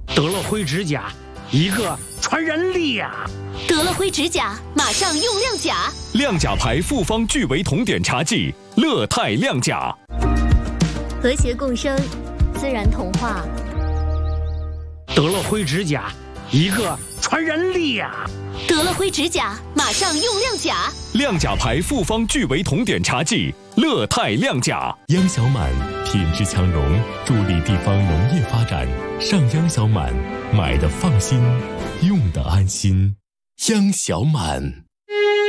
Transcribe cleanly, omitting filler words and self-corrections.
得了灰指甲，一个传染力呀！ 得了灰指甲，马上用亮甲。 亮甲牌复方聚维酮碘茶剂，乐泰亮甲。 和谐共生，自然童话。 得了灰指甲，一个传染力呀！ 得了灰指甲，马上用亮甲。 亮甲牌复方聚维酮碘茶剂，乐泰亮甲。 央小满品质强融，助力地方农业发展。上央小满，买的放心，用的安心。央小满。